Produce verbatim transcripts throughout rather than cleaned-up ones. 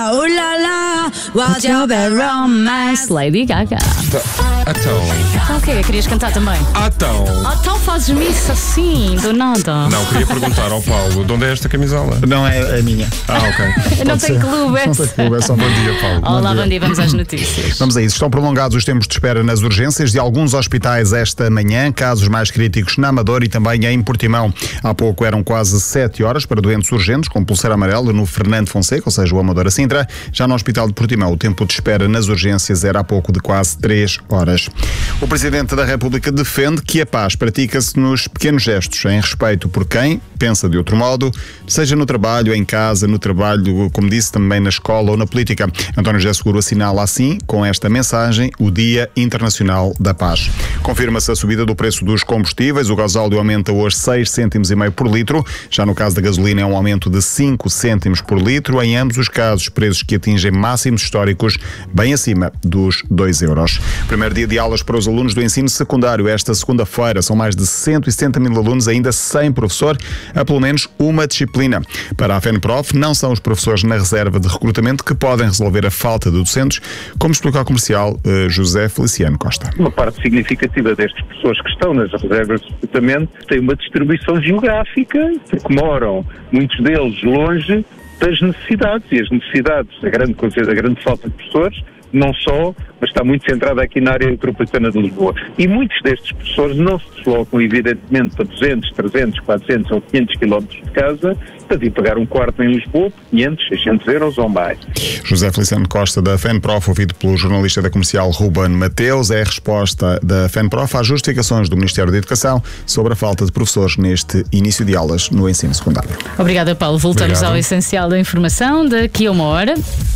Oh la la, what's your bad romance? Lady Gaga. Então. Então o quê? Querias cantar também? Então. Ah, então fazes-me isso assim, do nada. Não, queria perguntar ao Paulo, de onde é esta camisola? Não é a minha. Ah, ok. Eu não tenho clube. Não tem clube, é só Bom dia, Paulo. Olá, bom dia, vamos às notícias. Vamos a isso. Estão prolongados os tempos de espera nas urgências de alguns hospitais esta manhã, casos mais críticos na Amadora e também em Portimão. Há pouco eram quase sete horas para doentes urgentes com pulseira amarela no Fernando Fonseca, ou seja, o Amadora Sintra. Já no Hospital de Portimão, o tempo de espera nas urgências era há pouco de quase três horas. O Presidente da República defende que a paz pratica-se nos pequenos gestos, em respeito por quem pensa de outro modo, seja no trabalho, em casa, no trabalho, como disse, também na escola ou na política. António José Seguro assinala assim, com esta mensagem, o Dia Internacional da Paz. Confirma-se a subida do preço dos combustíveis. O gasóleo aumenta hoje seis cêntimos e meio por litro. Já no caso da gasolina é um aumento de cinco cêntimos por litro. Em ambos os casos, preços que atingem máximos históricos bem acima dos dois euros. Primeiro dia de aulas para os alunos do ensino secundário. Esta segunda-feira são mais de cento e setenta mil alunos, ainda sem professor, a pelo menos uma disciplina. Para a FENPROF, não são os professores na reserva de recrutamento que podem resolver a falta de docentes, como explica ao comercial uh, José Feliciano Costa. Uma parte significativa destas pessoas que estão nas reservas de recrutamento tem uma distribuição geográfica, porque moram, muitos deles, longe das necessidades, e as necessidades, a grande coisa, a grande falta de professores, não só, mas está muito centrada aqui na área metropolitana de Lisboa. E muitos destes professores não se deslocam, evidentemente, para duzentos, trezentos, quatrocentos ou quinhentos quilómetros de casa, para vir pagar um quarto em Lisboa, quinhentos, seiscentos euros ou mais. José Feliciano Costa, da FENPROF, ouvido pelo jornalista da comercial Ruben Mateus, é a resposta da FENPROF às justificações do Ministério da Educação sobre a falta de professores neste início de aulas no ensino secundário. Obrigada, Paulo. Voltamos Obrigado. ao essencial da informação daqui a uma hora.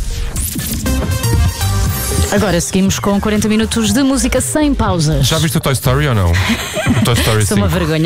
Agora seguimos com quarenta minutos de música sem pausas. Já viste o Toy Story ou não? O Toy Story Sou uma cinco. vergonha.